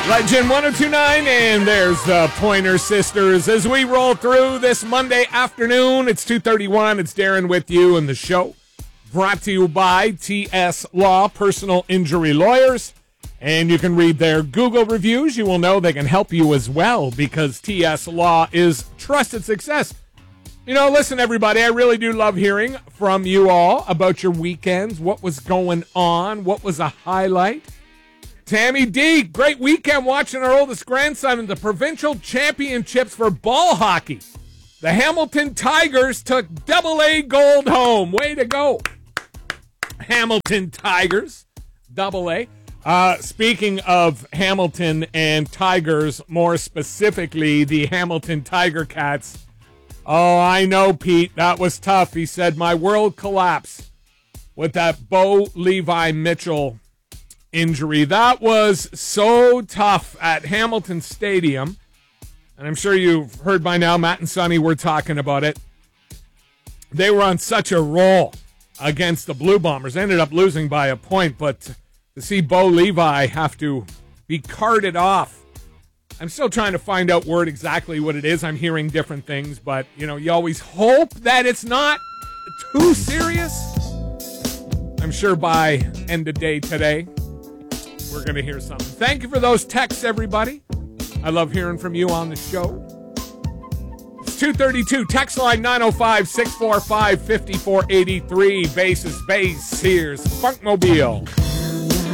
Legend 1029, and there's the Pointer Sisters. As we roll through this Monday afternoon, it's 2:31. It's Darren with you, and the show brought to you by TS Law, Personal Injury Lawyers. And you can read their Google reviews. You will know they can help you as well, because TS Law is trusted success. You know, listen, everybody, I really do love hearing from you all about your weekends. What was going on? What was a highlight? Tammy D, great weekend watching our oldest grandson in the provincial championships for ball hockey. The Hamilton Tigers took AA gold home. Way to go, Hamilton Tigers, AA. Speaking of Hamilton and Tigers, more specifically the Hamilton Tiger Cats. Oh, I know, Pete, that was tough. He said, my world collapsed with that Bo Levi Mitchell injury. That was so tough at Hamilton Stadium. And I'm sure you've heard by now, Matt and Sonny were talking about it. They were on such a roll against the Blue Bombers. They ended up losing by a point, but to see Bo Levi have to be carted off. I'm still trying to find out exactly what it is. I'm hearing different things, but, you know, you always hope that it's not too serious. I'm sure by end of day today, we're going to hear something. Thank you for those texts, everybody. I love hearing from you on the show. It's 2:32. Text line 905-645-5483. Bass is bass. Here's Funkmobile.